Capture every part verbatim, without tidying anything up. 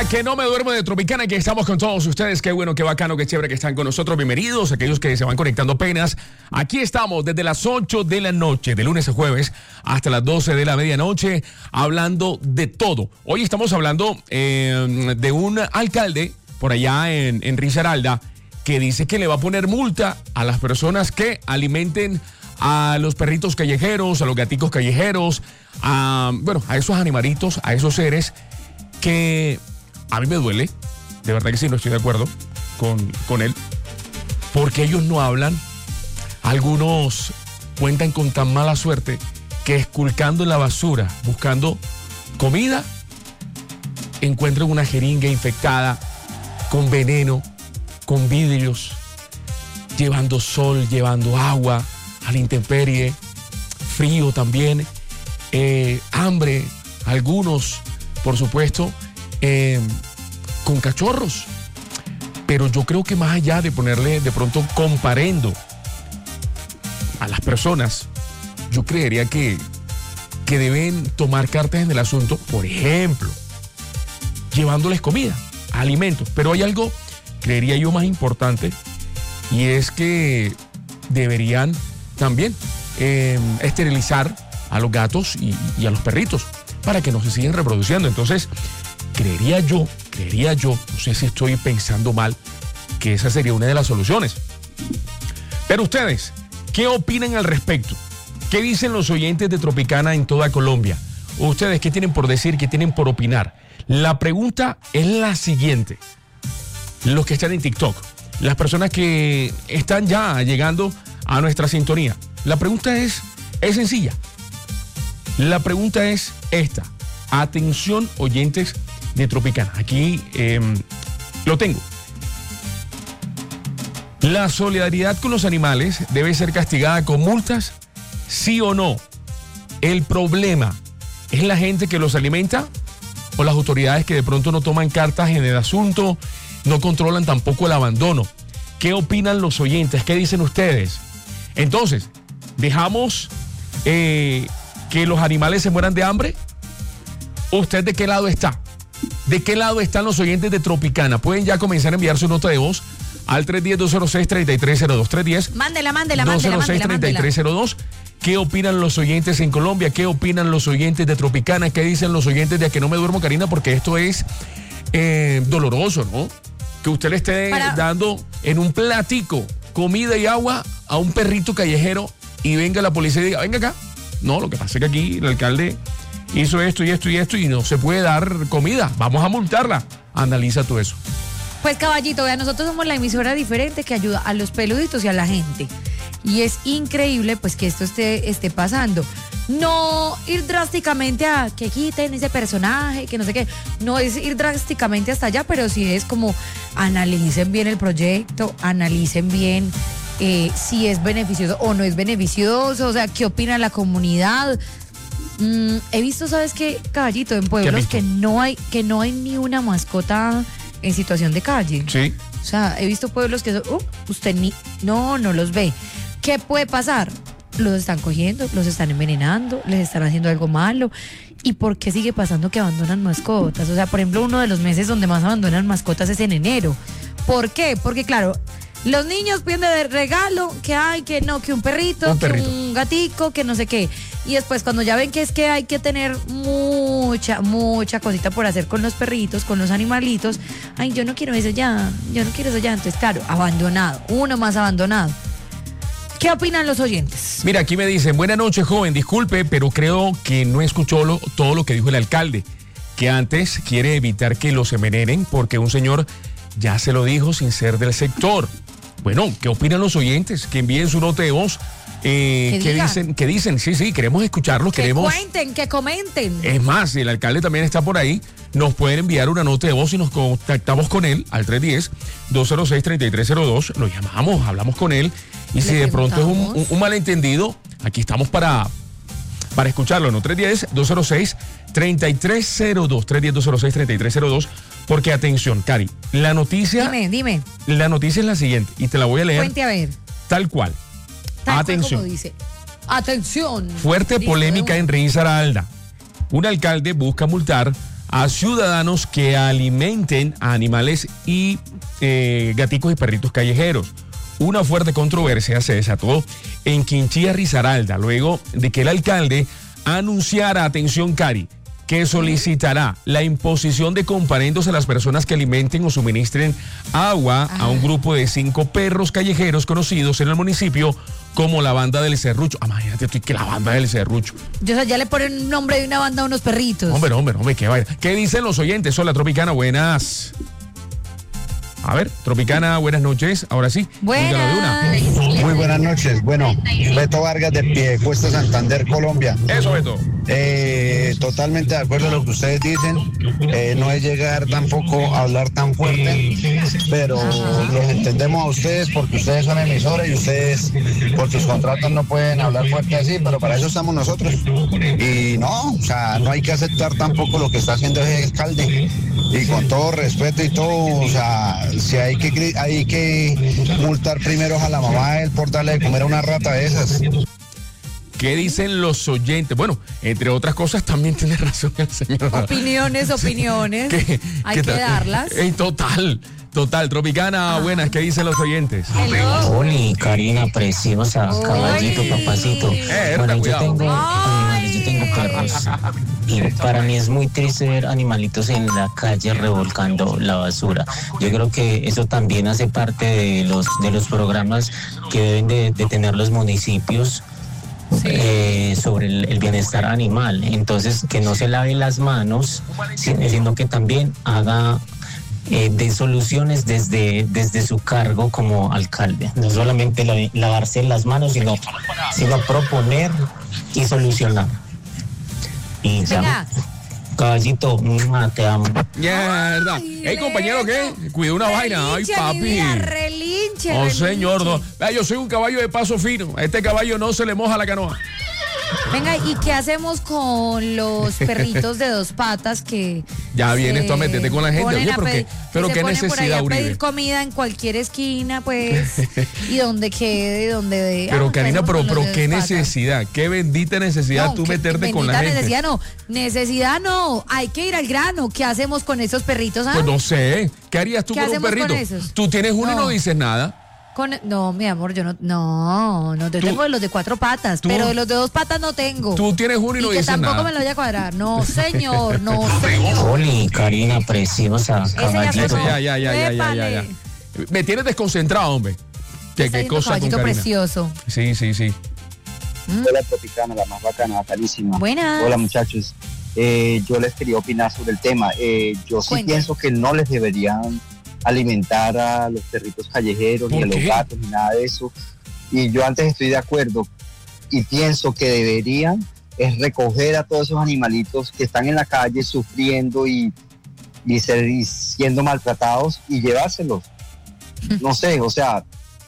A que no me duermo de Tropicana, que estamos con todos ustedes. Qué bueno, qué bacano, qué chévere que están con nosotros. Bienvenidos, aquellos que se van conectando apenas. Aquí estamos desde las ocho de la noche, de lunes a jueves, hasta las doce de la medianoche, hablando de todo. Hoy estamos hablando eh, de un alcalde por allá en, en Risaralda que dice que le va a poner multa a las personas que alimenten a los perritos callejeros, a los gaticos callejeros, a, bueno, a esos animalitos, a esos seres que a mí me duele, de verdad que sí, no estoy de acuerdo con, con él, porque ellos no hablan. Algunos cuentan con tan mala suerte que esculcando en la basura, buscando comida, encuentran una jeringa infectada con veneno, con vidrios, llevando sol, llevando agua a la intemperie, frío también, eh, hambre, algunos, por supuesto, eh, con cachorros. Pero yo creo que más allá de ponerle de pronto comparendo a las personas, yo creería que, que deben tomar cartas en el asunto, por ejemplo, llevándoles comida, alimentos. Pero hay algo, creería yo, más importante, y es que deberían también eh, esterilizar a los gatos y, y a los perritos para que no se sigan reproduciendo. Entonces, creería yo, creería yo, no sé si estoy pensando mal, que esa sería una de las soluciones. Pero ustedes, ¿qué opinan al respecto? ¿Qué dicen los oyentes de Tropicana en toda Colombia? ¿Ustedes qué tienen por decir, qué tienen por opinar? La pregunta es la siguiente. Los que están en TikTok, las personas que están ya llegando a nuestra sintonía. La pregunta es, es sencilla. La pregunta es esta. Atención, oyentes de Tropicana. Aquí eh, lo tengo. ¿La solidaridad con los animales debe ser castigada con multas? ¿Sí o no? ¿El problema es la gente que los alimenta o las autoridades que de pronto no toman cartas en el asunto, no controlan tampoco el abandono? ¿Qué opinan los oyentes? ¿Qué dicen ustedes? Entonces, ¿dejamos eh, que los animales se mueran de hambre? ¿Usted de qué lado está? ¿De qué lado están los oyentes de Tropicana? Pueden ya comenzar a enviar su nota de voz al tres uno cero, dos cero seis, tres tres cero dos. tres uno cero, mándela, mándela, mándela, dos cero seis, tres tres cero dos. ¿Qué opinan los oyentes en Colombia? ¿Qué opinan los oyentes de Tropicana? ¿Qué dicen los oyentes de A Que No Me Duermo, Karina? Porque esto es eh, doloroso, ¿no? Que usted le esté Para... dando en un platico comida y agua a un perrito callejero y venga la policía y diga, venga acá. No, lo que pasa es que aquí el alcalde hizo esto y esto y esto y no se puede dar comida. Vamos a multarla. Analiza todo eso. Pues caballito, vea, nosotros somos la emisora diferente que ayuda a los peluditos y a la gente. Y es increíble pues que esto esté, esté pasando. No ir drásticamente a que quiten ese personaje, que no sé qué. No es ir drásticamente hasta allá, pero sí es como analicen bien el proyecto, analicen bien eh, si es beneficioso o no es beneficioso, o sea, qué opina la comunidad. Mm, he visto, ¿sabes qué, caballito? En pueblos que no hay, que no hay ni una mascota en situación de calle. Sí. O sea, he visto pueblos que uh, usted ni, no, no los ve. ¿Qué puede pasar? Los están cogiendo, los están envenenando, les están haciendo algo malo. ¿Y por qué sigue pasando que abandonan mascotas? O sea, por ejemplo, uno de los meses donde más abandonan mascotas es en enero. ¿Por qué? Porque claro, los niños piden de regalo que hay, que no, que un perrito, un perrito, que un gatico, que no sé qué. Y después cuando ya ven que es que hay que tener mucha, mucha cosita por hacer con los perritos, con los animalitos, ay, yo no quiero eso ya, yo no quiero eso ya. Entonces, claro, abandonado, uno más abandonado. ¿Qué opinan los oyentes? Mira, aquí me dicen, buenas noches, joven, disculpe, pero creo que no escuchó lo, todo lo que dijo el alcalde, que antes quiere evitar que los envenenen porque un señor ya se lo dijo sin ser del sector. Bueno, ¿qué opinan los oyentes? Que envíen su nota de voz. Eh, ¿Qué dicen? ¿Qué dicen? Sí, sí, queremos escucharlos. Que queremos... cuenten, que comenten. Es más, el alcalde también está por ahí. Nos pueden enviar una nota de voz y nos contactamos con él al tres uno cero, dos cero seis, tres tres cero dos. Lo llamamos, hablamos con él. Y si de pronto es un, un, un malentendido, aquí estamos para, para escucharlo, ¿no? tres uno cero, dos cero seis, tres tres cero dos. tres uno cero, dos cero seis, tres tres cero dos. Porque atención, Cari, la noticia... Dime, dime. La noticia es la siguiente y te la voy a leer. Cuente a ver. Tal cual. Tal atención. cual como dice. Atención. Fuerte polémica en Risaralda. Un alcalde busca multar a ciudadanos que alimenten a animales y eh, gaticos y perritos callejeros. Una fuerte controversia se desató en Quinchía, Risaralda, luego de que el alcalde anunciara, atención Cari, que solicitará la imposición de comparendos a las personas que alimenten o suministren agua Ajá. a un grupo de cinco perros callejeros conocidos en el municipio como la Banda del Serrucho. Ah, imagínate tú que la Banda del Serrucho. Yo, o sea, ya le ponen un nombre de una banda a unos perritos. Hombre, hombre, hombre, qué vaina. ¿Qué dicen los oyentes? Hola, Tropicana, buenas. A ver, Tropicana, buenas noches. Ahora sí. Buenas. Muy buenas noches. Bueno, Beto Vargas de Piedecuesta, Santander, Colombia. Eso, Beto. Eh, totalmente de acuerdo con lo que ustedes dicen. Eh, no es llegar tampoco a hablar tan fuerte, pero los entendemos a ustedes porque ustedes son emisores y ustedes por sus contratos no pueden hablar fuerte así, pero para eso estamos nosotros. Y no, o sea, no hay que aceptar tampoco lo que está haciendo ese alcalde. Y con todo respeto y todo, o sea, si hay que hay que multar primero a la mamá de él por darle de comer a una rata de esas. ¿Qué dicen los oyentes? Bueno, entre otras cosas también tiene razón el señor. Opiniones, opiniones. ¿Qué, hay qué que darlas. Eh, total, total. Tropicana, ah. buenas, ¿qué dicen los oyentes? Oli, Karina, preciosa, Oli. Caballito, papacito. Eh, bueno, yo cuidado. tengo animales, yo tengo perros. Y para mí es muy triste ver animalitos en la calle revolcando la basura. Yo creo que eso también hace parte de los, de los programas que deben de, de tener los municipios. Sí. Eh, sobre el, el bienestar animal. Entonces, que no se lave las manos, sino que también haga eh, de soluciones desde, desde su cargo como alcalde. No solamente la, lavarse las manos, sino, sino proponer y solucionar. Y ya. Caballito, te amo. Mierda. Ey, compañero, ¿qué? Cuida una relinche, vaina. Ay, papi. Vida, relinche, oh, relinche. señor. No. Ay, yo soy un caballo de paso fino. A este caballo no se le moja la canoa. Venga, ¿y qué hacemos con los perritos de dos patas que ya vienes tú a meterte con la gente? Oye, pero pe- qué, pero que qué se ponen por ahí necesidad, a Uribe. pedir comida en cualquier esquina, pues, y donde quede, donde de. Pero ah, Karina, pero, pero qué patas? necesidad, qué bendita necesidad No, tú que- meterte que con la bendita gente. Necesidad no, necesidad no, hay que ir al grano. ¿Qué hacemos con esos perritos? Ah? Pues no sé, ¿qué harías tú ¿Qué con un hacemos con perrito? esos? Tú tienes uno No. y no dices nada. Con, no, mi amor, yo no, no, no, yo Tú- tengo de los de cuatro patas, tú- pero de los de dos patas no tengo. Tú tienes uno y y no que dices tampoco nada. me lo voy a cuadrar. No, señor, no, señor. Oli, Karina, preciosa, Ese ya caballito. fue- Ya, ya, ya, ya, ya, ya, ya. Me tienes desconcentrado, hombre. ¿Qué, Está qué yendo cosa con caballito Karina? precioso. Sí, sí, sí. Hola, Tropicana, la más bacana, natalísima. Buenas. Hola, muchachos. Eh, yo les quería opinar sobre el tema. Eh, yo sí Cuente. pienso que no les deberían alimentar a los perritos callejeros, ni ¿Por a los qué? gatos, ni nada de eso. Y yo antes estoy de acuerdo y pienso que deberían es recoger a todos esos animalitos que están en la calle sufriendo y, y, ser, y siendo maltratados y llevárselos. No sé, o sea,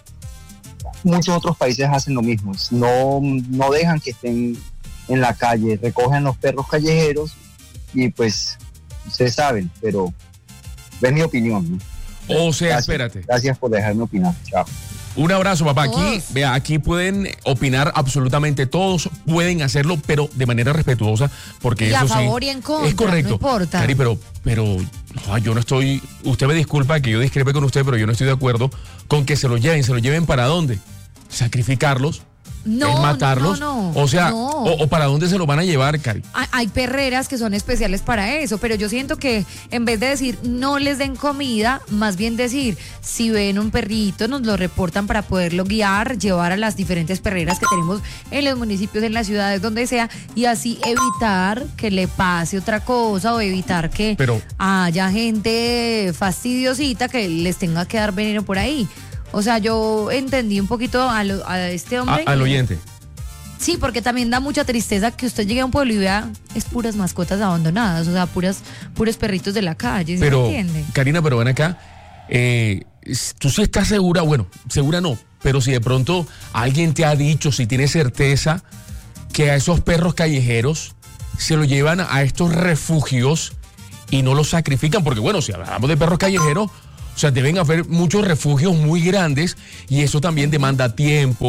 muchos otros países hacen lo mismo. No, no dejan que estén en la calle, recogen los perros callejeros y pues ustedes saben, pero es mi opinión, ¿no? O sea, Gracias. espérate. Gracias por dejarme opinar. Chao. Un abrazo, papá. Aquí, Todos. vea, aquí pueden opinar absolutamente todos, pueden hacerlo, pero de manera respetuosa, porque Y a eso sí. favor y en contra, es correcto. no importa. Cari, pero, pero no, yo no estoy. Usted me disculpa que yo discrepe con usted, pero yo no estoy de acuerdo con que se lo lleven. ¿Se lo lleven para dónde? ¿Sacrificarlos? No, ¿Es matarlos? no, no, o sea, no. o, o para dónde se lo van a llevar, Cari? Hay, hay perreras que son especiales para eso, pero yo siento que en vez de decir no les den comida, más bien decir si ven un perrito nos lo reportan para poderlo guiar, llevar a las diferentes perreras que tenemos en los municipios, en las ciudades, donde sea, y así evitar que le pase otra cosa o evitar que Pero- haya gente fastidiosita que les tenga que dar veneno por ahí. O sea, yo entendí un poquito a, lo- a este A- hombre. al oyente. Sí, porque también da mucha tristeza que usted llegue a un pueblo y vea es puras mascotas abandonadas, o sea, puras, puros perritos de la calle, ¿sí Pero, me entiende? Karina, pero ven acá. eh, tú sí estás segura, bueno, segura no, pero si de pronto alguien te ha dicho, si tienes certeza, que a esos perros callejeros se los llevan a estos refugios y no los sacrifican, porque bueno, si hablamos de perros callejeros, o sea, deben haber muchos refugios muy grandes y eso también demanda tiempo,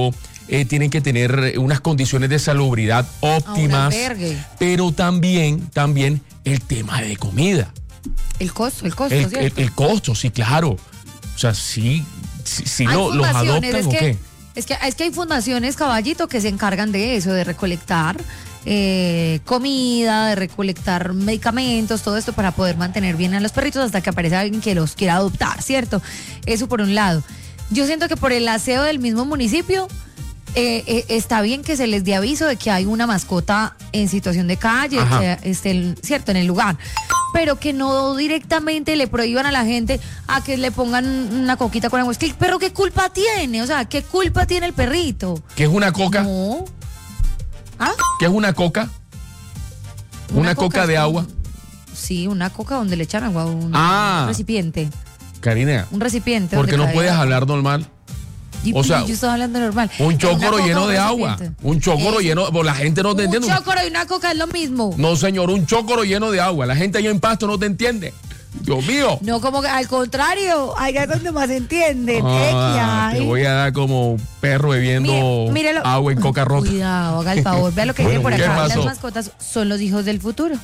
eh, tienen que tener unas condiciones de salubridad óptimas, albergue. pero también, también el tema de comida. El costo, el costo, El, el, ¿cierto? el costo, sí, claro. O sea, sí, sí, sí Hay lo, los fundaciones, adoptan es o que, qué. Es que, es que hay fundaciones, caballito, que se encargan de eso, de recolectar eh, comida, de recolectar medicamentos, todo esto para poder mantener bien a los perritos hasta que aparece alguien que los quiera adoptar, ¿cierto? Eso por un lado. Yo siento que por el aseo del mismo municipio eh, eh, está bien que se les dé aviso de que hay una mascota en situación de calle, Ajá. que esté, ¿cierto?, en el lugar. Pero que no directamente le prohíban a la gente a que le pongan una coquita con agua. Es que el perro, ¿qué culpa tiene? O sea, ¿qué culpa tiene el perrito? ¿Qué es una coca? No. ¿Ah? ¿Qué es una coca? Una, coca, es de como- agua. Sí, una coca donde le echan agua, un, Ah. un recipiente. Karina, Un recipiente. ¿por qué donde no cae puedes agua. hablar normal? Y- o sea, yo estaba hablando normal. Un Una chócoro coca, lleno un de agua. recipiente. Un chócoro Eso. lleno. Pues la gente no te Un entiende. chócoro y una coca es lo mismo. No, señor, un chócoro lleno de agua. La gente allá en Pasto no te entiende. Dios mío. No, como que al contrario, allá es donde más entienden. Ah, Ella, te ¿eh? voy a dar como perro bebiendo Mire- mírelo. agua en coca rota. Cuidado, haga el favor. Vea lo que Bueno, dice por ¿qué acá. pasó? Las mascotas son los hijos del futuro.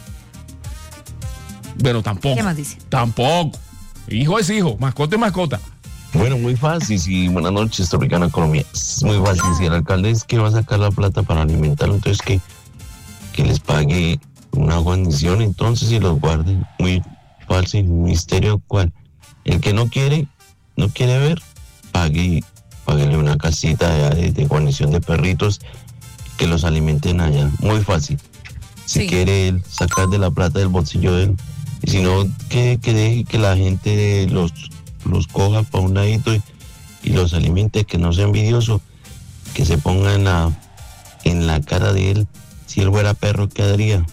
Bueno, tampoco. ¿Qué más dice? Tampoco. Hijo es hijo, mascota es mascota. Bueno, muy fácil, sí, buenas noches, Tropicana Colombia. Es muy fácil, si el alcalde es que va a sacar la plata para alimentarlo, entonces que, que les pague una guarnición, entonces y los guarden. Muy fácil, misterio cuál. El que no quiere, no quiere ver, pague, páguele una casita de, de guarnición de perritos que los alimenten allá. Muy fácil. Si Sí. quiere él sacar de la plata del bolsillo de él, y si no, que, que deje que la gente los los coja para un ladito y, y los alimente, que no sea envidioso, que se ponga en la, en la cara de él. Si él fuera perro, ¿qué haría?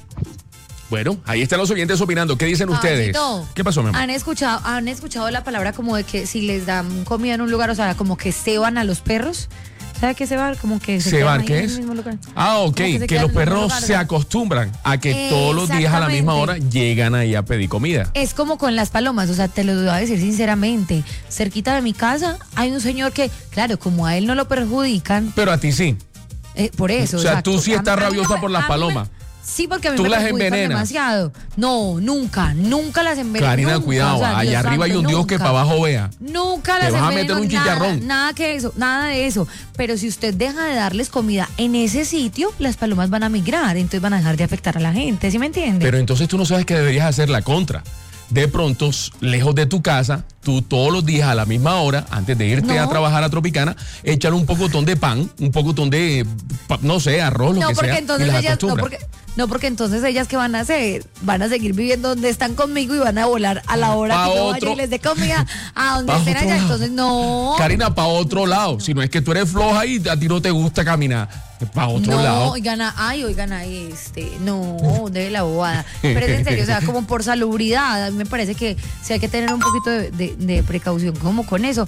Bueno, ahí están los oyentes opinando. ¿Qué dicen ustedes? Caballito, ¿Qué pasó, mi amor? ¿Han escuchado, han escuchado la palabra como de que si les dan comida en un lugar, o sea, como que ceban a los perros? ¿Sabe qué cebar? Como que se ¿Cebar quedan ahí qué en es? el mismo lugar. Ah, ok, Como que se que, quedan los en el mismo perros lugar, se ¿no? acostumbran a que todos los días a la misma hora llegan ahí a pedir comida. Es como con las palomas, o sea, te lo voy a decir sinceramente. Cerquita de mi casa hay un señor que, claro, como a él no lo perjudican, Pero a ti sí. eh, por eso. O sea, exacto. tú sí A mí- estás a mí no rabiosa me- por las a mí me- palomas. Sí, porque a mí Tú me las perjudican envenenas. demasiado. No, nunca, nunca las enveneno. Karina, nunca, cuidado, o sea, allá Dios arriba hay santo, un Dios que nunca. para abajo vea. Nunca Te las vas a enveneno, meter un nada, chicharrón. Nada que eso, nada de eso. Pero si usted deja de darles comida en ese sitio, las palomas van a migrar, entonces van a dejar de afectar a la gente, ¿sí me entiende? Pero entonces tú no sabes que deberías hacer la contra. De pronto, s- lejos de tu casa, tú todos los días a la misma hora, antes de irte No. a trabajar a Tropicana, échale un pocotón de pan, un pocotón de, pa- no sé, arroz, lo no, que porque sea, entonces y las ellas, no acostumbras. porque, no, porque entonces ellas, ¿qué van a hacer? Van a seguir viviendo donde están conmigo y van a volar a la hora Pa' que yo otro- vaya y les dé comida a donde pa' estén otro allá. lado. Entonces, no. Karina, para otro lado. Si no es que tú eres floja y a ti no te gusta caminar, para otro no, lado. oigan, a- ay, oigan, ahí, este, no, de la bobada. Pero es en serio, o sea, como por salubridad, a mí me parece que sí hay que tener un poquito de, de- de precaución como con eso.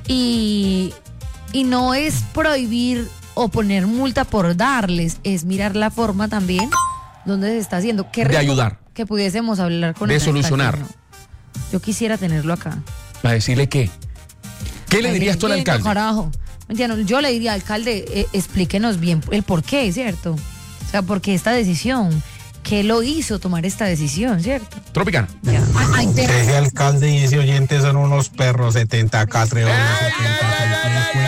Y, y no es prohibir o poner multa por darles, es mirar la forma también donde se está haciendo. Qué De rico ayudar. Que pudiésemos hablar con De el alcalde, solucionar. ¿no? Yo quisiera tenerlo acá. Para decirle qué. ¿Qué le Ay, dirías tú al bien, alcalde? Carajo. Entiendo, yo le diría, alcalde, eh, explíquenos bien el por qué, ¿cierto? O sea, por qué esta decisión, qué lo hizo tomar esta decisión, ¿cierto? Tropicana. Ya. Ay, ay, pero- Ese alcalde y ese oyente son unos perros, setenta catreones, setenta catreones.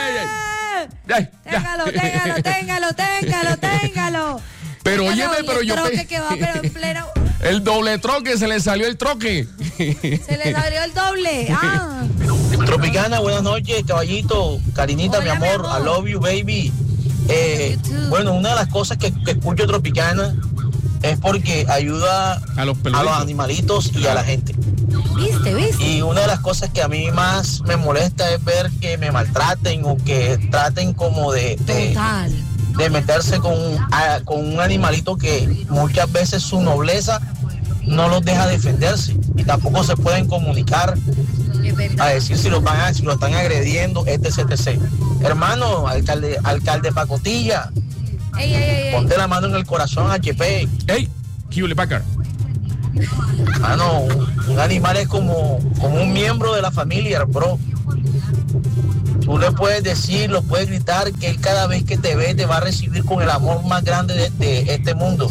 Ay, ya. Téngalo, téngalo, téngalo, téngalo, téngalo. Pero Téngalo, óyeme, y pero el yo troque pe- que va, pero en pleno, El doble troque, se le salió el troque. se les abrió el doble. Ah, Tropicana, buenas noches, caballito, Karinita, Hola, mi mi amor, amor. I love you, baby. Eh, You too. bueno, una de las cosas que, que escucho Tropicana es porque ayuda A los a los peluditos. animalitos y a la gente. viste, viste. Y una de las cosas que a mí más me molesta es ver que me maltraten o que traten como de, de, Total. de meterse con, a- con un animalito que muchas veces su nobleza no los deja defenderse y tampoco se pueden comunicar Es a verdad. decir si lo van a, si lo están agrediendo, etc, etcétera. Hermano, alcalde, alcalde Pacotilla, Ey, ey, ey, ey. ponte la mano en el corazón, H P. Hey, Hewlett Packard. Hermano, un animal es como, como un miembro de la familia, bro. Tú le puedes decir, lo puedes gritar, que él cada vez que te ve te va a recibir con el amor más grande de, de este mundo.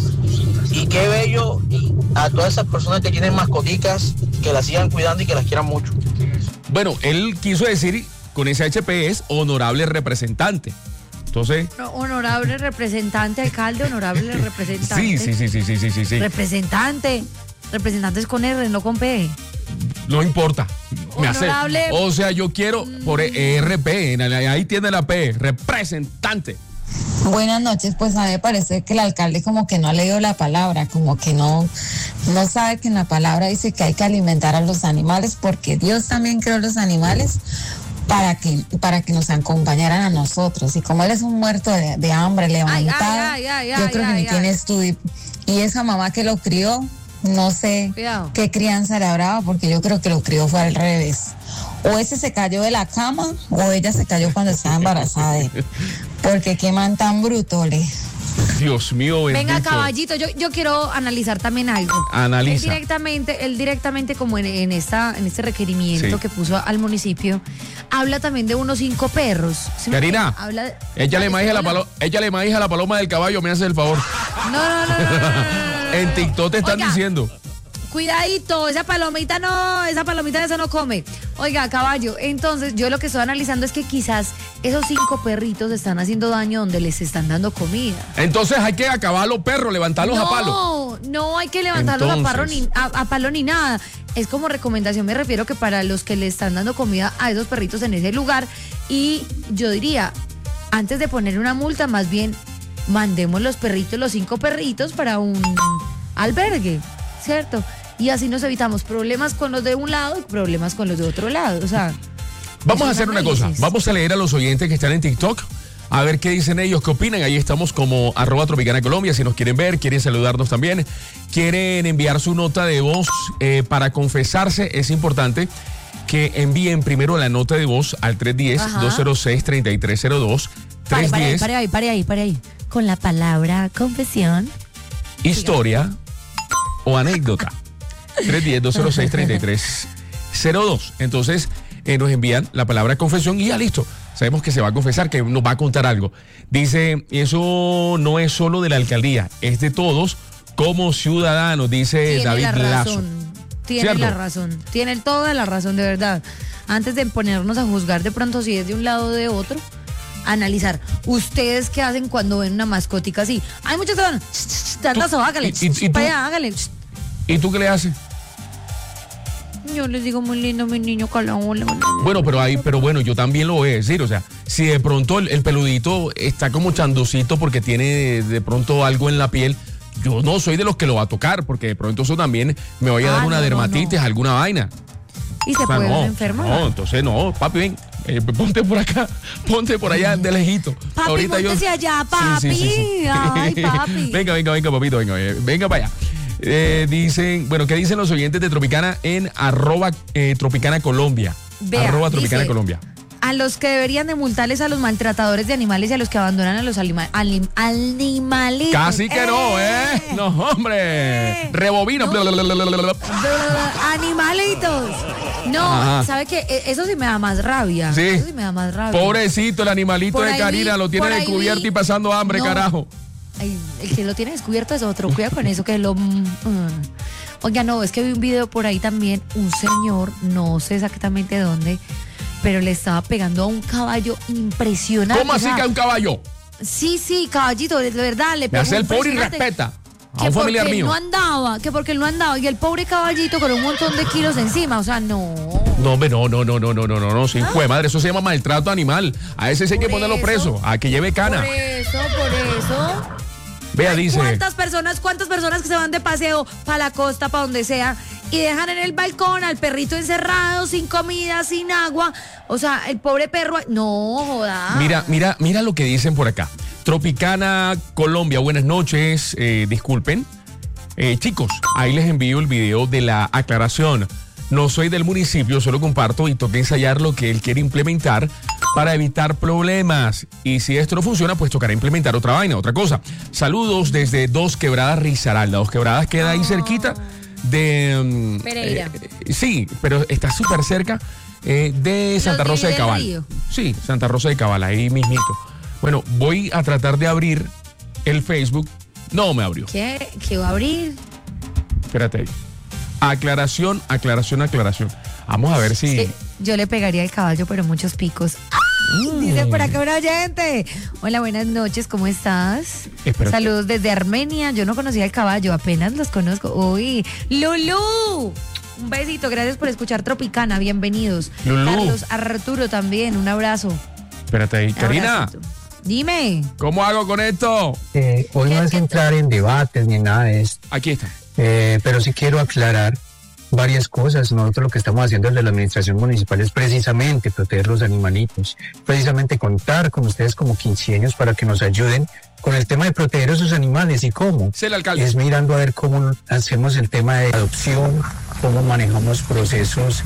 Y qué bello, y a todas esas personas que tienen mascoticas, que las sigan cuidando y que las quieran mucho. Bueno, él quiso decir con ese H P es honorable representante. Entonces. No, honorable representante, alcalde, honorable representante. Sí, sí, sí, sí, sí, sí, sí, sí. Representante. Representantes con R, no con P. No importa. Me hace, Honorable. o sea, yo quiero por E R P, en la- ahí tiene la P, representante. Buenas noches, pues a mí me parece que el alcalde como que no ha leído la palabra, como que no, no sabe que en la palabra dice que hay que alimentar a los animales, porque Dios también creó los animales para que, para que nos acompañaran a nosotros. Y como él es un muerto de, de hambre, levantado, ay, ay, yo ay, creo que ay, ni ay. tiene estudio. Y esa mamá que lo crió, no sé Cuidado. qué crianza le habrá, porque yo creo que lo crió fue al revés. O ese se cayó de la cama, o ella se cayó cuando estaba embarazada de él. Porque qué man tan bruto, le. Dios mío, bendito. Venga, caballito, yo, yo quiero analizar también algo. Analiza. Él directamente, él directamente como en, en esta, en este requerimiento Sí. que puso al municipio, habla también de unos cinco perros. ¿Sí me Karina, entiende? Habla de- échale Ah, maíz a la habla- palo- échale maíz a la paloma del caballo, me hace el favor. No, no, no, no, no, no, no, no, no. En TikTok te están Oiga, diciendo. Cuidadito, esa palomita no, esa palomita de eso no come. Oiga, caballo, entonces yo lo que estoy analizando es que quizás esos cinco perritos están haciendo daño donde les están dando comida. Entonces hay que acabar los perros, levantarlos a palo. No, no hay que levantarlos a, parro Entonces. ni, a, a palo ni nada. Es como recomendación, me refiero que para los que le están dando comida a esos perritos en ese lugar. Y yo diría, antes de poner una multa, más bien mandemos los perritos, los cinco perritos, para un albergue, ¿cierto? Y así nos evitamos problemas con los de un lado y problemas con los de otro lado. O sea, Vamos es a un hacer una cosa. análisis. Vamos a leer a los oyentes que están en TikTok. A ver qué dicen ellos, qué opinan. Ahí estamos como arroba Tropicana Colombia. Si nos quieren ver, quieren saludarnos también, quieren enviar su nota de voz eh, para confesarse, es importante que envíen primero la nota de voz al tres uno cero, dos cero seis, tres tres cero dos. Pare, pare ahí, tres uno cero, pare ahí, pare ahí, pare ahí. Con la palabra confesión. historia o anécdota. tres uno cero, dos cero seis, tres tres cero dos. Entonces eh, nos envían la palabra confesión y ya listo. Sabemos que se va a confesar, que nos va a contar algo. Dice, eso no es solo de la alcaldía, es de todos como ciudadanos, dice Tiene David la Lazo. razón. Tiene ¿Cierto? la razón. Tiene toda la razón, de verdad. Antes de ponernos a juzgar de pronto si es de un lado o de otro, analizar. ¿Ustedes qué hacen cuando ven una mascotica así? Hay muchos que van, tantazo, hágale, y- y- y para tú? allá, hágale. ¿Y tú qué le haces? Yo les digo muy lindo, mi niño, calón. Bueno, pero ahí, pero bueno, yo también lo voy a decir, o sea, si de pronto el, el peludito está como chandosito porque tiene de, de pronto algo en la piel, yo no soy de los que lo va a tocar, porque de pronto eso también me vaya a Ah, dar una no, no, dermatitis, no. alguna vaina. Y se O sea, puede no, enfermar. no, entonces no, papi, ven, eh, ponte por acá, ponte por allá de lejito. Papi, móntese allá, papi. Ay, papi. Venga, venga, venga, papito, venga, eh, venga para allá. Eh, dicen, bueno, ¿qué dicen los oyentes de Tropicana en arroba eh, Tropicana Colombia? Vea, arroba Tropicana dice, Colombia. A los que deberían de multarles a los maltratadores de animales y a los que abandonan a los anima- anim- animalitos. Casi que no, ¿eh? No, hombre. Rebobina. No. Bla, bla, bla, bla, bla, bla. Animalitos. No, Ajá. ¿sabe qué? E- Eso sí me da más rabia. Sí. Eso sí me da más rabia. Pobrecito, el animalito Por de ahí Karina vi- lo tiene por ahí descubierto vi- y pasando hambre, No. carajo. Ay, el que lo tiene descubierto es otro. Cuida con eso que lo... mm, mm. Oiga, no, es que vi un video por ahí también. Un señor, no sé exactamente dónde, pero le estaba pegando a un caballo impresionante. ¿Cómo O así sea, que a un caballo? Sí, sí, caballito, de verdad, le Me pegó hace el pobre y impresionante. respeta. A Que un familiar porque él mío. no andaba, que porque él no andaba. Y el pobre caballito con un montón de kilos encima. O sea, no. No, hombre, no, no, no, no, no, no, no, no, sin fue madre, eso se llama maltrato animal. A ese sí hay que Ah. Por ponerlo eso. preso, a que lleve cana. Por eso, por eso. Vea, Ay, dice. ¿Cuántas personas, cuántas personas que se van de paseo para la costa, para donde sea, y dejan en el balcón al perrito encerrado, sin comida, sin agua? O sea, el pobre perro. No, joda. Mira, mira, mira lo que dicen por acá. Tropicana Colombia, buenas noches. Eh, disculpen. Eh, chicos, ahí les envío el video de la aclaración. No soy del municipio, solo comparto y toca ensayar lo que él quiere implementar para evitar problemas. Y si esto no funciona, pues tocará implementar otra vaina, otra cosa. Saludos desde Dos Quebradas, Risaralda. Dos Quebradas queda ahí cerquita de... um, Pereira. eh, sí, pero está súper cerca eh, de Santa Los Rosa de divide el Cabal. río. Sí, Santa Rosa de Cabal, ahí mismito. Bueno, voy a tratar de abrir el Facebook. No me abrió. ¿Qué? ¿Qué va a abrir? Espérate ahí. Aclaración, aclaración, aclaración. Vamos a ver si... Sí, yo le pegaría al caballo, pero muchos picos. ¡Ay! Dice por acá una oyente. Hola, buenas noches, ¿cómo estás? Espérate. Saludos desde Armenia. Yo no conocía al caballo, apenas los conozco. Uy, Lulú. Un besito, gracias por escuchar Tropicana, bienvenidos. Lulú. Carlos Arturo también, un abrazo. Espérate ahí. Karina, Abracito. Dime. ¿cómo hago con esto? Eh, hoy no es entrar en debates ni nada de esto, Aquí está. eh, pero sí quiero aclarar varias cosas. Nosotros lo que estamos haciendo desde la administración municipal es precisamente proteger los animalitos, precisamente contar con ustedes como quinceaños para que nos ayuden con el tema de proteger a esos animales. ¿Y cómo? Sé el alcalde. Es mirando a ver cómo hacemos el tema de adopción, cómo manejamos procesos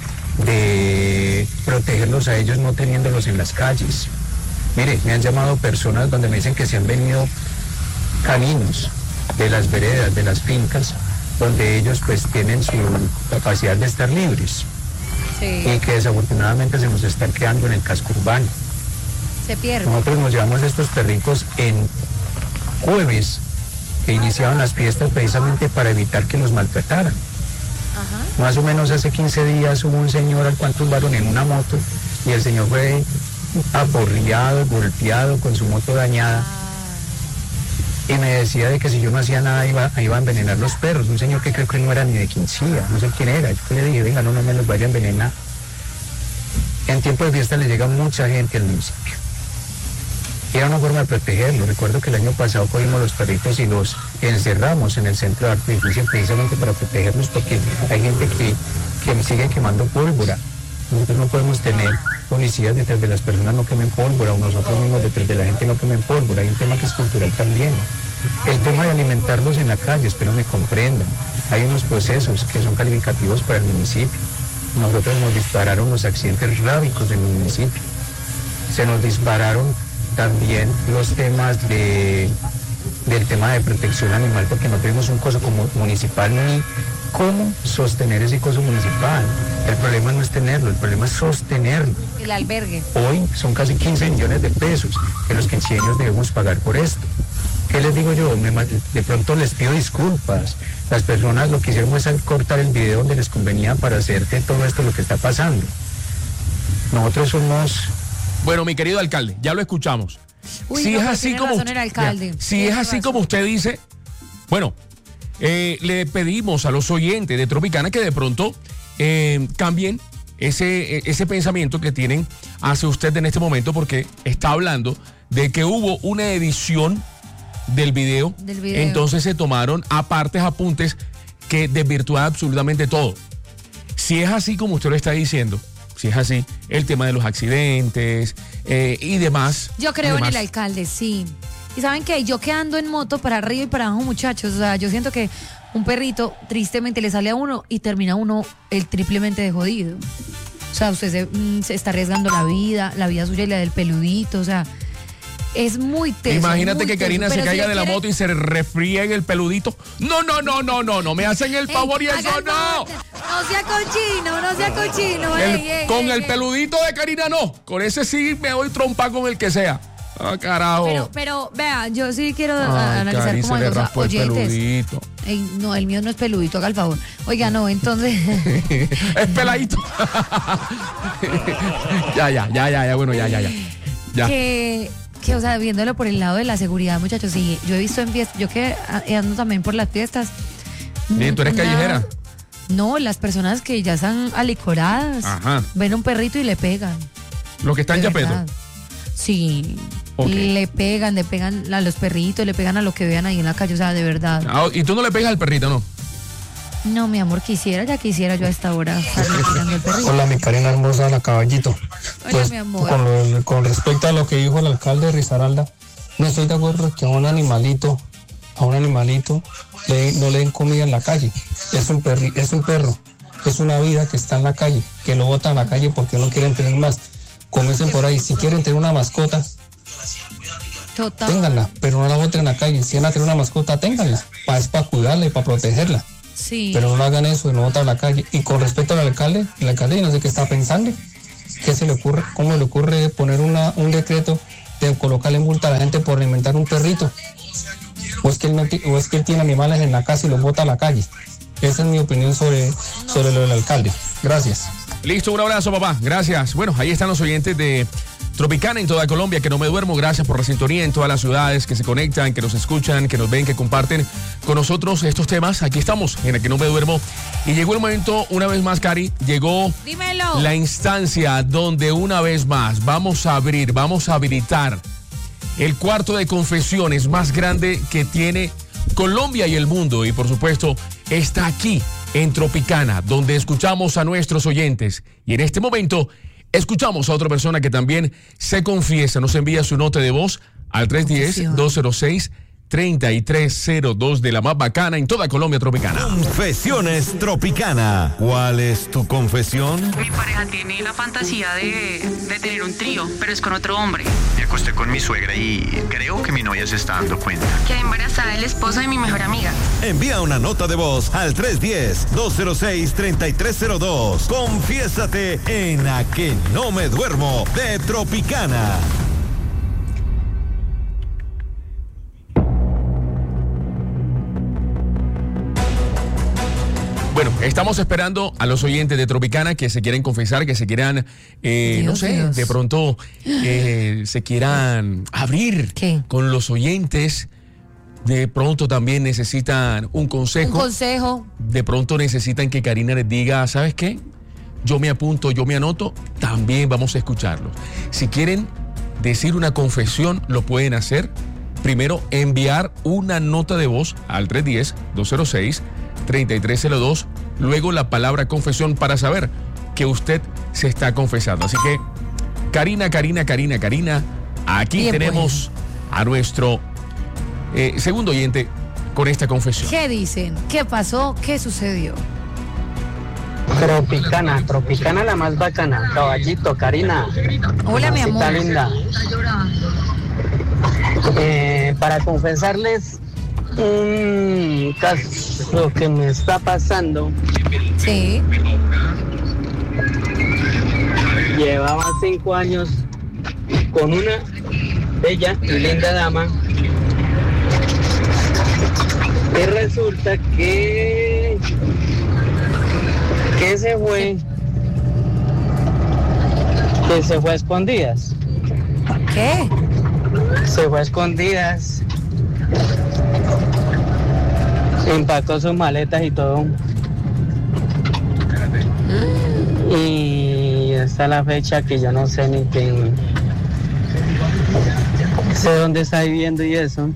de protegerlos a ellos no teniéndolos en las calles. Mire, me han llamado personas donde me dicen que se han venido caninos de las veredas, de las fincas, donde ellos pues tienen su capacidad de estar libres Sí, y que desafortunadamente se nos están quedando en el casco urbano. se pierde. Nosotros nos llevamos estos perritos en jueves que iniciaban las fiestas precisamente para evitar que los maltrataran. Ajá. Más o menos hace quince días hubo un señor al cual tumbaron en una moto y el señor fue aporreado, golpeado, con su moto dañada. Y me decía de que si yo no hacía nada iba, iba a envenenar los perros. Un señor que creo que no era ni de Quincía, no sé quién era. Yo le dije, venga, no, no me los vaya a envenenar. En tiempo de fiesta le llega mucha gente al municipio. Y era una forma de protegerlos. Recuerdo que el año pasado cogimos los perritos y los encerramos en el centro de arte y justicia precisamente para protegerlos, porque hay gente que, que sigue quemando pólvora. Nosotros no podemos tener policías detrás de las personas, no quemen pólvora, o nosotros mismos detrás de la gente no quemen pólvora. Hay un tema que es cultural también. El tema de alimentarlos en la calle, espero me comprendan. Hay unos procesos que son calificativos para el municipio. Nosotros nos dispararon los accidentes rábicos en el municipio. Se nos dispararon también los temas de, del tema de protección animal, porque no tenemos un coso como municipal ni cómo sostener ese coso municipal. El problema no es tenerlo, el problema es sostenerlo. El albergue. Hoy son casi quince millones de pesos que los quinceaños debemos pagar por esto. ¿Qué les digo yo? Me, de pronto les pido disculpas. Las personas lo que hicieron es cortar el video donde les convenía para hacer de todo esto lo que está pasando. Nosotros somos... Bueno, mi querido alcalde, ya lo escuchamos. Uy, si no, es pero así tiene como razón el alcalde. Mira, si Tiene es así razón. como usted dice, bueno, eh, le pedimos a los oyentes de Tropicana que de pronto eh, cambien ese, ese pensamiento que tienen hacia usted en este momento, porque está hablando de que hubo una edición del video, Del video. entonces se tomaron apartes, apuntes que desvirtúan absolutamente todo. Si es así como usted lo está diciendo, si es así, el tema de los accidentes eh, y demás. Yo creo y en el demás. alcalde, sí. Y saben que yo que ando en moto para arriba y para abajo, muchachos, o sea, yo siento que un perrito tristemente le sale a uno y termina uno el triplemente de jodido. O sea, usted se, mm, se está arriesgando la vida, la vida suya y la del peludito, o sea, es muy teso. Imagínate muy que teso, Karina se pero si caiga le de la quiere- moto y se refría en el peludito. No, no, no, no, no, no me hacen el Ey, favor y haga eso el no. favor, No sea cochino, no sea cochino. El- ey, ey, con ey, el ey. peludito de Karina no. Con ese sí me doy trompa con el que sea. Ah, carajo. Pero, pero, vea, yo sí quiero Ay, a- analizar Cari, como se le algo, o sea, raspó el oyentes. peludito. Ey, no, el mío no es peludito, haga el favor. Oiga, no, entonces. Es peladito. ya, ya, ya, ya, ya, bueno, ya, ya, ya. Ya. que, que, o sea, viéndolo por el lado de la seguridad, muchachos, sí, yo he visto en fiestas, yo que a- ando también por las fiestas. Bien, ¿tú eres una- callejera? No, las personas que ya están alicoradas, Ajá. ven un perrito y le pegan. Los que están de ya pedo. verdad. Sí, Ok. le pegan, le pegan a los perritos, le pegan a lo que vean ahí en la calle, o sea, de verdad. Ah, y tú no le pegas al perrito, ¿no? No, mi amor, quisiera, ya quisiera yo a esta hora estarle pegando el perrito. Hola, mi Karina hermosa, la caballito. Hola, Pues, mi amor. con, lo- con respecto a lo que dijo el alcalde de Risaralda, no estoy de acuerdo que a un animalito, a un animalito, le- no le den comida en la calle. Es un, perri, es un perro, es una vida que está en la calle, que lo botan a la calle porque no quieren tener más. Comiencen por ahí, si quieren tener una mascota, Total. ténganla, pero no la boten en la calle. Si van a tener una mascota, ténganla. Pa- es para cuidarla y para protegerla. Sí. Pero no hagan eso y no botar a la calle. Y con respecto al alcalde, el alcalde no sé qué está pensando. ¿Qué se le ocurre? ¿Cómo le ocurre poner una, un decreto de colocarle multa a la gente por alimentar un perrito? ¿O es que él, no o es que él tiene animales en la casa y los bota a la calle? Esa es mi opinión sobre, sobre lo del alcalde. Gracias. Listo, un abrazo, papá. Gracias. Bueno, ahí están los oyentes de Tropicana en toda Colombia, que no me duermo. Gracias por la sintonía en todas las ciudades que se conectan, que nos escuchan, que nos ven, que comparten con nosotros estos temas. Aquí estamos, en el que no me duermo. Y llegó el momento, una vez más, Cari, llegó Dímelo. la instancia donde una vez más vamos a abrir, vamos a habilitar el cuarto de confesiones más grande que tiene Colombia y el mundo. Y por supuesto, está aquí en Tropicana, donde escuchamos a nuestros oyentes. Y en este momento escuchamos a otra persona que también se confiesa. Nos envía su nota de voz al tres uno cero, dos cero seis, tres tres cero dos de la más bacana en toda Colombia Tropicana. Confesiones Tropicana. ¿Cuál es tu confesión? Mi pareja tiene la fantasía de, de tener un trío, pero es con otro hombre. Me acosté con mi suegra y creo que mi novia se está dando cuenta. Quedé embarazada del esposo de mi mejor amiga. Envía una nota de voz al tres uno cero, dos cero seis, tres tres cero dos. Confiésate en A Que No Me Duermo de Tropicana. Bueno, estamos esperando a los oyentes de Tropicana que se quieren confesar, que se quieran, eh, Dios, no sé, Dios. de pronto eh, se quieran abrir ¿Qué? con los oyentes. De pronto también necesitan un consejo. Un consejo. De pronto necesitan que Karina les diga, ¿sabes qué? Yo me apunto, yo me anoto, también vamos a escucharlos. Si quieren decir una confesión, lo pueden hacer. Primero, enviar una nota de voz al tres uno cero, dos cero seis, tres tres cero dos, luego la palabra confesión para saber que usted se está confesando. Así que, Karina, Karina, Karina, Karina, aquí Bien, tenemos a nuestro eh, segundo oyente con esta confesión. ¿Qué dicen? ¿Qué pasó? ¿Qué sucedió? Tropicana, Tropicana la más bacana. Caballito, Karina. Hola, mi amor. Está linda. Eh, para confesarles un caso que me está pasando. Sí. Llevaba cinco años con una bella y linda dama. Y resulta que que se fue que se fue a escondidas. ¿Qué? Se fue a escondidas, empacó sus maletas y todo. Y está la fecha que yo no sé ni quién, sé dónde está viviendo y eso.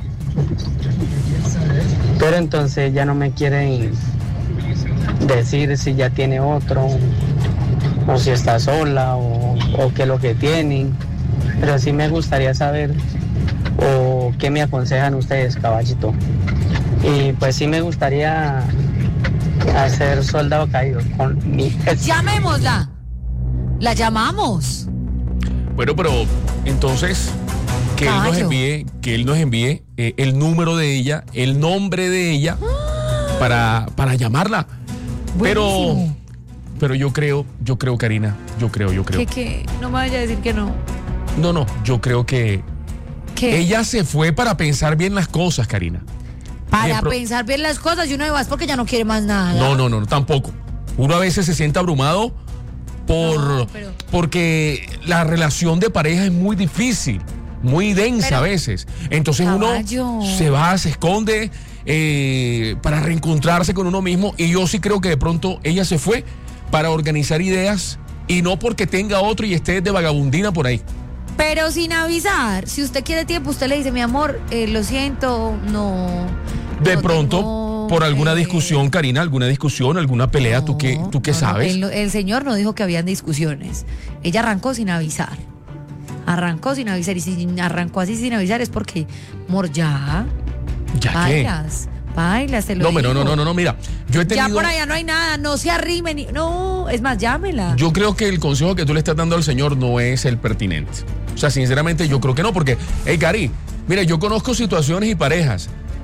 Pero entonces ya no me quieren decir si ya tiene otro, o si está sola, o, o qué es lo que tienen. Pero sí me gustaría saber, o qué me aconsejan ustedes, caballito. Y pues sí me gustaría hacer soldado caído con mi ex. Llamémosla. La llamamos. Bueno, pero entonces que él nos Caballo. envíe, que él nos envíe eh, el número de ella, el nombre de ella para, para llamarla. Pero, Buenísimo. pero yo creo, yo creo, Karina, yo creo, yo creo. ¿Qué, qué? No me vaya a decir que no. No, no, yo creo que ¿Qué? ella se fue para pensar bien las cosas, Karina. Para de pro- pensar bien las cosas y uno de vas porque ya no quiere más nada. No, no, no, no, tampoco. Uno a veces se siente abrumado por No, pero- porque la relación de pareja es muy difícil, muy densa Pero- a veces. Entonces Caballo. uno se va, se esconde eh, para reencontrarse con uno mismo. Y yo sí creo que de pronto ella se fue para organizar ideas y no porque tenga otro y esté de vagabundina por ahí. Pero sin avisar. Si usted quiere tiempo, usted le dice, mi amor, eh, lo siento, no. De no pronto, tengo, por alguna eh, discusión, Karina, alguna discusión, alguna pelea, ¿tú qué, tú qué no, no, sabes? el, el señor no dijo que habían discusiones. Ella arrancó sin avisar. Arrancó sin avisar. Y si arrancó así sin avisar es porque, amor, ya. ¿Ya qué? Bailas. Bailas, te lo No, digo. pero no, no, no, no, mira, yo he Ya tenido... por allá no hay nada, no se arrimen. ni- No, es más, llámela. Yo creo que el consejo que tú le estás dando al señor no es el pertinente. O sea, sinceramente yo creo que no, porque, hey, Cari, mira, yo conozco situaciones y parejas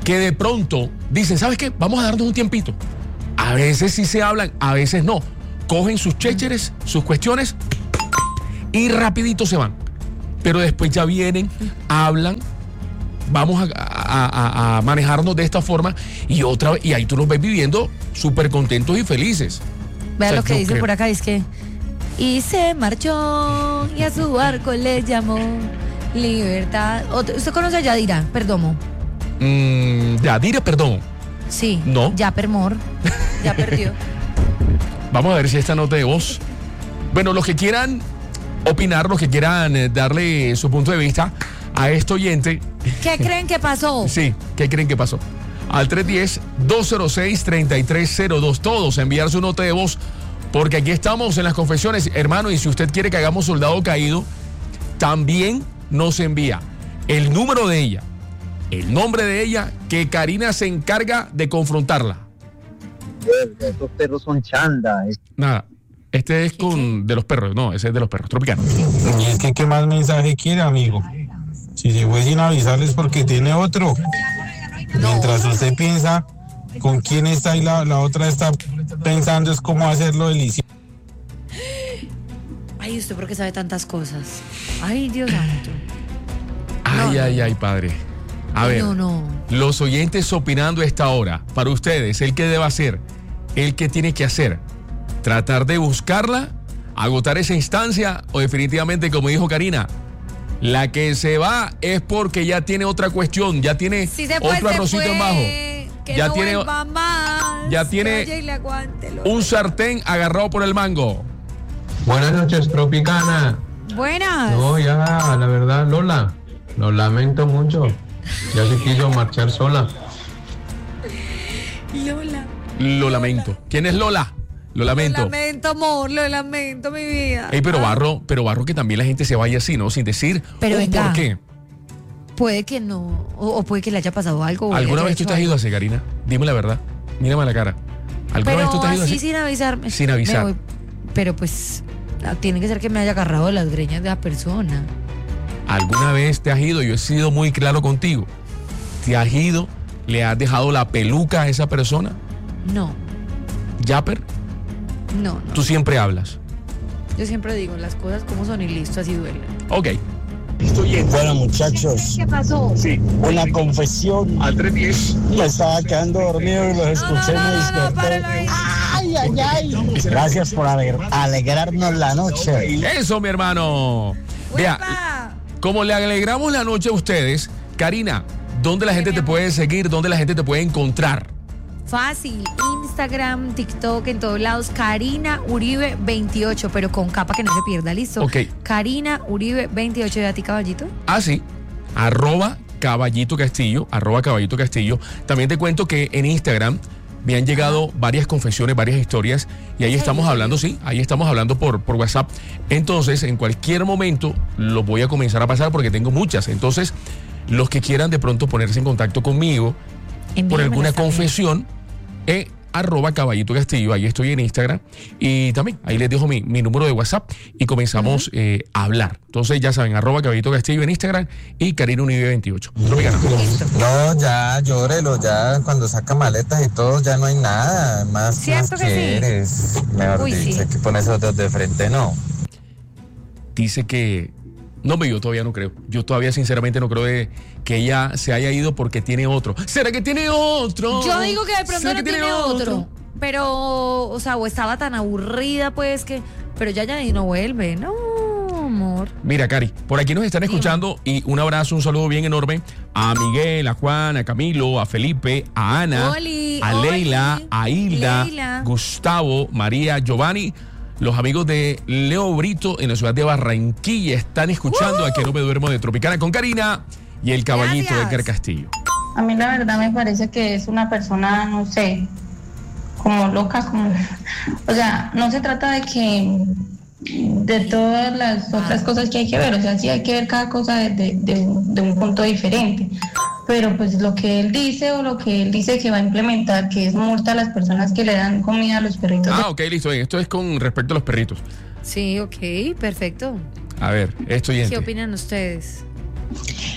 que de pronto dicen, ¿sabes qué? Vamos a darnos un tiempito. A veces sí se hablan, a veces no. Cogen sus chécheres, sus cuestiones y rapidito se van. Pero después ya vienen, hablan, vamos a, a, a, a manejarnos de esta forma y otra vez, y ahí tú los ves viviendo súper contentos y felices. Vea O sea, lo que yo dice creo. por acá, es que y se marchó y a su barco le llamó Libertad. Ot- ¿Usted conoce a Yadira Perdomo? Mm, Yadira, perdón. Sí. No. Ya Permor. Ya perdió. Vamos a ver si esta nota de voz. Bueno, los que quieran opinar, los que quieran eh, darle su punto de vista a este oyente. ¿Qué creen que pasó? Sí, ¿qué creen que pasó? Al tres uno cero, dos cero seis, tres tres cero dos. Todos enviar su nota de voz, porque aquí estamos en las confesiones, hermano, y si usted quiere que hagamos soldado caído, también nos envía el número de ella, el nombre de ella, que Karina se encarga de confrontarla. Estos perros son chanda. Nada, este es con de los perros, no, ese es de los perros, Tropicana. Y es que, ¿qué más mensaje quiere, amigo? Si se fue sin avisarles porque tiene otro. Mientras usted piensa con quién está y la, la otra está pensando es cómo hacerlo delicioso. Ay, usted porque sabe tantas cosas. Ay, Dios santo. Ay, ay, ay, padre. A ver, No, no. los oyentes opinando a esta hora, para ustedes, el que debe hacer, el que tiene que hacer, tratar de buscarla, agotar esa instancia, o definitivamente, como dijo Karina, la que se va es porque ya tiene otra cuestión, ya tiene Si se fue, otro se arrocito fue. en bajo. Que Ya no tiene- vuelva más. ya tiene Que vaya y le aguante, lo- Un sartén agarrado por el mango. Buenas noches, Tropicana. Buenas. No, ya, la verdad, Lola, lo lamento mucho. Ya se quiso marchar sola. Lola. Lo lamento. ¿Quién es Lola? Lo lamento. Lo lamento, amor, lo lamento, mi vida. Ey, pero barro, pero barro que también la gente se vaya así, ¿no? Sin decir Pero un venga. por qué. Puede que no, o, o puede que le haya pasado algo. o le ¿Alguna haya vez tú hecho te has algo. ido así, Karina? Dime la verdad. Mírame a la cara. ¿Alguna Pero vez tú te has ido así así? sin avisarme. Sin avisar. Me voy. Pero pues, ah, tiene que ser que me haya agarrado de las greñas de la persona. ¿Alguna vez te has ido? Yo he sido muy claro contigo. ¿Te has ido? ¿Le has dejado la peluca a esa persona? No, ¿Yapper? no, no. Tú siempre hablas. Yo siempre digo las cosas como son y listo, así duele. Ok. Bueno, muchachos, ¿Qué pasó? Sí. una confesión. Al tres diez. Me estaba quedando dormido y los escuché y me desperté. Ay, ay, ay. Gracias por ale- alegrarnos la noche. Eso, mi hermano. Vea, como le alegramos la noche a ustedes, Karina, ¿dónde la gente te puede seguir? ¿Dónde la gente te puede encontrar? Fácil, Instagram, TikTok, en todos lados, Karina Uribe veintiocho, pero con capa que no se pierda, ¿listo? Ok. Karina Uribe veintiocho, ¿y a ti, caballito? Ah, sí. Arroba Caballito Castillo, arroba Caballito Castillo. También te cuento que en Instagram me han llegado varias confesiones, varias historias, y ahí estamos hablando, sí, ahí estamos hablando por, por WhatsApp. Entonces, en cualquier momento los voy a comenzar a pasar porque tengo muchas. Entonces, los que quieran de pronto ponerse en contacto conmigo por Envíamelas alguna también. confesión, eh, arroba Caballito Castillo, ahí estoy en Instagram, y también ahí les dejo mi, mi número de WhatsApp y comenzamos eh, a hablar. Entonces ya saben, arroba Caballito Castillo en Instagram y Karina Unive veintiocho. Tropicana. No, ya, llórelo, ya cuando saca maletas y todo, ya no hay nada. Más, ¿Cierto más que sí? quieres. Mejor Uy, dicho, sí. hay que ponerse los dedos de frente, no. Dice que no, pero yo todavía no creo. Yo todavía sinceramente no creo de que ella se haya ido porque tiene otro. ¿Será que tiene otro? Yo digo que de pronto ¿Será no que tiene otro? Pero, o sea, o estaba tan aburrida, pues que. Pero ya ya no vuelve. No, amor. Mira, Cari, por aquí nos están escuchando y un abrazo, un saludo bien enorme a Miguel, a Juan, a Camilo, a Felipe, a Ana, Oli, a Oli, Leila, a Hilda, Leila. Gustavo, María, Giovanni. Los amigos de Leo Brito en la ciudad de Barranquilla están escuchando a Que No Me Duermo de Tropicana con Karina y el caballito de Edgar Castillo. A mí la verdad me parece que es una persona, no sé, como loca, como, o sea, no se trata de que de todas las otras cosas que hay que ver, o sea, sí hay que ver cada cosa de, de, de, un, de un punto diferente, pero pues lo que él dice o lo que él dice que va a implementar, que es multa a las personas que le dan comida a los perritos. Ah, ok, listo. Bien. Esto es con respecto a los perritos. Sí, ok, perfecto. A ver, esto ¿Qué oyente. opinan ustedes?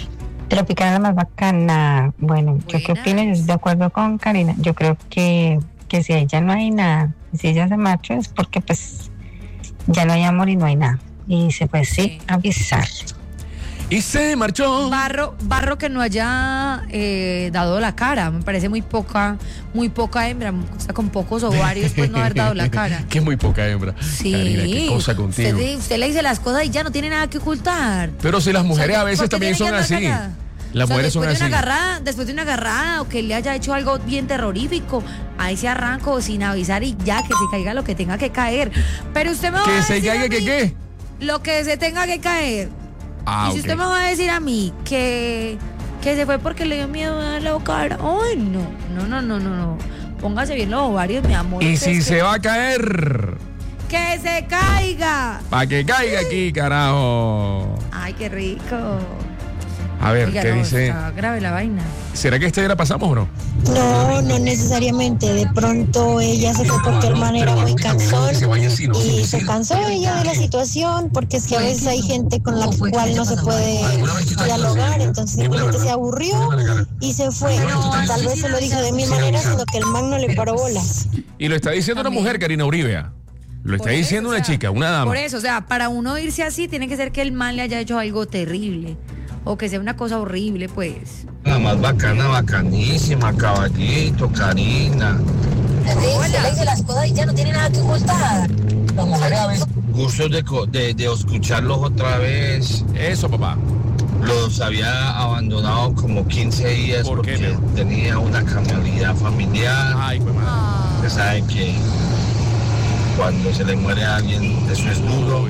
Tropicana la más bacana. Bueno, ¿yo qué opino? Yo estoy de acuerdo con Karina. Yo creo que, que si ella no hay nada, si ella se marcha es porque pues ya no hay amor y no hay nada. Y se puede sí avisar. Y se marchó. Barro, barro que no haya eh, dado la cara. Me parece muy poca, muy poca hembra. O sea, con pocos ovarios, pues no haber dado la cara. Que es muy poca hembra. Sí. Karina, qué cosa contigo. Usted, usted le dice las cosas y ya no tiene nada que ocultar. Pero si las mujeres O sea, a veces ¿por qué también tiene son que andar así. callada? Las O sea, mujeres son después de así. una agarrada, después de una agarrada o que le haya hecho algo bien terrorífico, ahí se arranco sin avisar y ya que se caiga lo que tenga que caer. Pero usted me va a Que decir se caiga a que mí qué. lo que se tenga que caer. Ah, y si ok. usted me va a decir a mí que, que se fue porque le dio miedo a la cara, ay no, no, no, no, no, no. Póngase bien los ovarios, mi amor. Y Usted si es se que- va a caer, ¡Que se caiga! para que caiga aquí, carajo. Ay, qué rico. A ver, Oiga, ¿qué no, dice? está grave la vaina. ¿Será que este ya la pasamos o no? No, no necesariamente. De pronto ella se fue porque el man era muy cansón y se cansó ella de la situación porque es que a veces hay gente con la cual no se puede dialogar, entonces simplemente se aburrió y se fue. Tal vez se lo dijo de mil maneras, sino que el man no le paró bolas. Y lo está diciendo una mujer, Karina Uribe. Lo está Por eso, diciendo o una sea, chica, una dama. Por eso, o sea, para uno irse así tiene que ser que el man le haya hecho algo terrible o que sea una cosa horrible, pues. La más bacana, bacanísima, caballito, Karina. Usted le dice las cosas y ya no tiene nada que ocultar. Gustos de, co- de, de escucharlos otra vez. Eso, papá. Los había abandonado como quince días porque tenía una calamidad familiar. Ay, pues, madre. Usted sabe que cuando se le muere a alguien, eso es duro.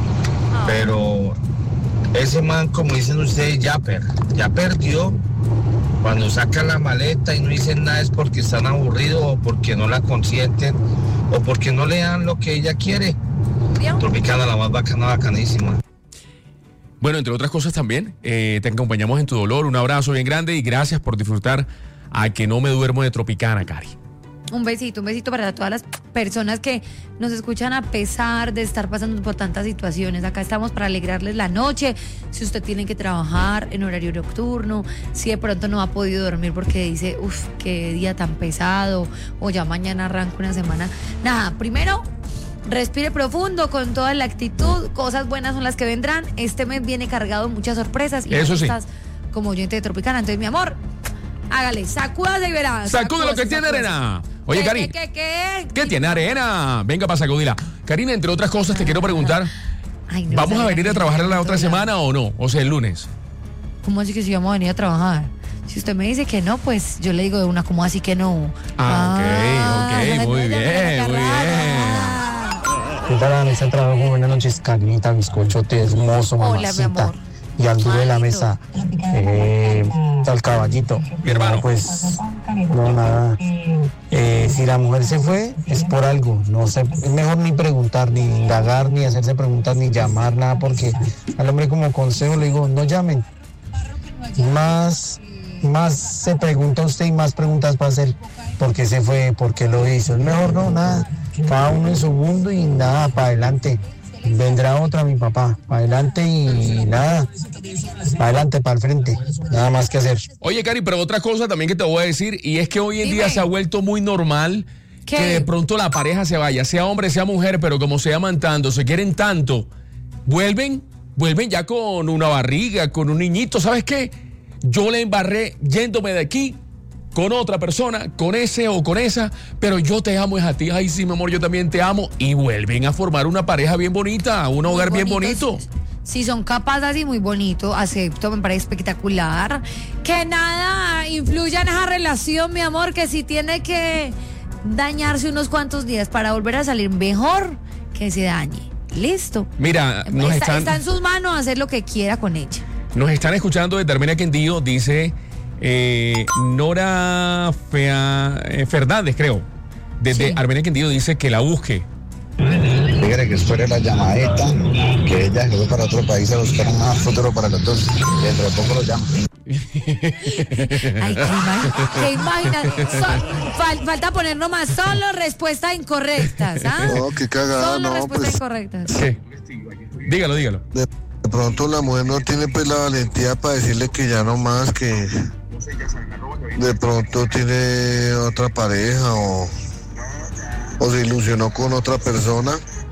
Pero ese man, como dicen ustedes, ya, per, ya perdió. Cuando sacan la maleta y no dicen nada es porque están aburridos o porque no la consienten o porque no le dan lo que ella quiere. Tropicana, la más bacana, bacanísima. Bueno, entre otras cosas también, eh, te acompañamos en tu dolor. Un abrazo bien grande y gracias por disfrutar a Que No Me Duermo de Tropicana, Cari. Un besito, un besito para todas las personas que nos escuchan a pesar de estar pasando por tantas situaciones. Acá estamos para alegrarles la noche. Si usted tiene que trabajar en horario nocturno, si de pronto no ha podido dormir porque dice, uff, qué día tan pesado, o ya mañana arranca una semana. Nada, primero, respire profundo con toda la actitud. Cosas buenas son las que vendrán. Este mes viene cargado de muchas sorpresas. Y Eso tú sí. estás como oyente de Tropicana. Entonces, mi amor, hágale, sacúdase y verás. Sacude lo que Sacúdase, tiene sacúdase. arena. Oye, ¿Qué, Cari. ¿Qué, qué, qué? ¿Qué tiene arena? Venga para sacudirla. Karina, entre otras cosas, te quiero preguntar, Ay, no, ¿vamos a sabía venir que a trabajar la tenía otra todo semana o no? O sea, el lunes. ¿Cómo así que si vamos a venir a trabajar? Si usted me dice que no, pues yo le digo de una, ¿cómo así que no? Ah, ok, ok, muy bien, muy bien. ¿Qué tal, mesa de trabajo? Buenas noches, Carlita, bizcochote, hermoso, Hola, mi mamacita. amor. Y al duro de la mesa, eh, al caballito. Mi hermano. Pues, no, nada. Eh, si la mujer se fue, es por algo. No sé, es mejor ni preguntar, ni indagar, ni hacerse preguntas, ni llamar, nada, porque al hombre como consejo le digo, no llamen. Más, más se pregunta usted y más preguntas va a hacer. ¿Por qué se fue? ¿Por qué lo hizo? Es mejor no, nada. Cada uno en su mundo y nada, para adelante. Vendrá otra, mi papá. Para adelante y nada. Para adelante, para el frente. Nada más que hacer. Oye, Cari, pero otra cosa también que te voy a decir, y es que hoy en día se ha vuelto muy normal ¿Qué? que de pronto la pareja se vaya, sea hombre, sea mujer, pero como se aman tanto, se quieren tanto, vuelven, vuelven ya con una barriga, con un niñito. ¿Sabes qué? Yo le embarré yéndome de aquí con otra persona, con ese o con esa, pero yo te amo es a ti. Ay, sí, mi amor, yo también te amo. Y vuelven a formar una pareja bien bonita, un hogar bien bonito. Si son capaces y muy bonito, acepto, me parece espectacular. Que nada influya en esa relación, mi amor, que si tiene que dañarse unos cuantos días para volver a salir mejor, que se dañe. Listo. Mira, nos está, están, está en sus manos hacer lo que quiera con ella. nos están escuchando desde Armenia Quindío, dice eh, Nora Fea, eh, Fernández, creo. Desde Sí. Armenia Quindío dice que la busque. Dígale que espere la llamadita, que ella se fue para otro país a buscar un más futuro para los dos. Y dentro de poco lo llamo. Ay, qué imagina. Qué imagina. So- fal- falta poner nomás solo respuestas incorrectas, ¿ah? No, qué cagada, Solo no, respuestas pues incorrectas. ¿Qué? Dígalo, dígalo. de pronto la mujer no tiene pues la valentía para decirle que ya no más, que de pronto tiene otra pareja o, o se ilusionó con otra persona.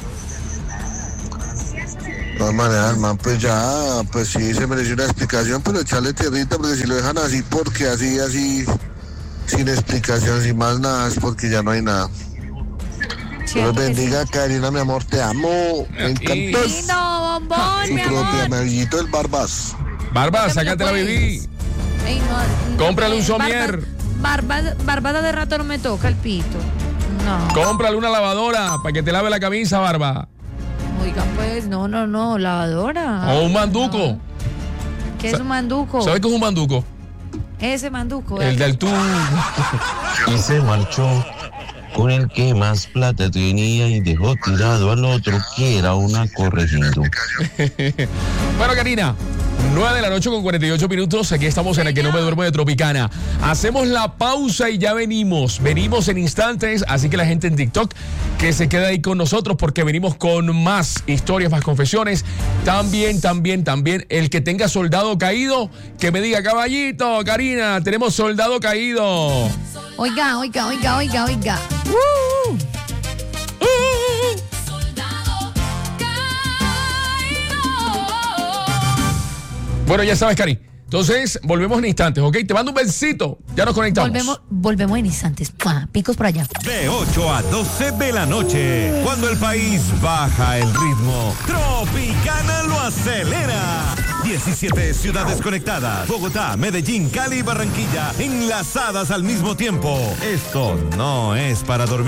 De todas maneras, el man pues ya, pues sí se mereció una explicación, pero echarle tierrita, porque si lo dejan así, porque así, así, sin explicación, sin más nada, es porque ya no hay nada. Dios bendiga, Karina, mi amor, te amo. Me encantas. Lindo, bombón, Su mi amor. propia, mi amiguito el Barbas. Barbas, sácate la bebé. Ey, no, Cómprale un eh, somier. Barbas, Barbas de rato no me toca el pito. No. Cómprale una lavadora para que te lave la camisa, Barba. Oigan, pues, no, no, no, lavadora. O un manduco. No. ¿Qué es un manduco? ¿Sabes qué es un manduco? Ese manduco. El del tú. Y se marchó con el que más plata tenía y dejó tirado al otro que era una corregiendo. Bueno, Karina, nueve de la noche con cuarenta y ocho minutos. Aquí estamos en el que no me duermo de Tropicana. Hacemos la pausa y ya venimos. Venimos en instantes, así que la gente en TikTok que se queda ahí con nosotros porque venimos con más historias, más confesiones. También, también, también el que tenga soldado caído, que me diga, caballito, Karina, tenemos soldado caído. Oiga, oiga, oiga, oiga, oiga. Uh, uh. Bueno, ya sabes, Cari. Entonces, volvemos en instantes, ¿ok? Te mando un besito. Ya nos conectamos. Volvemos, volvemos en instantes. ¡Mua! Picos por allá. De ocho a doce de la noche, cuando el país baja el ritmo, Tropicana lo acelera. diecisiete ciudades conectadas. Bogotá, Medellín, Cali y Barranquilla enlazadas al mismo tiempo. Esto no es para dormir.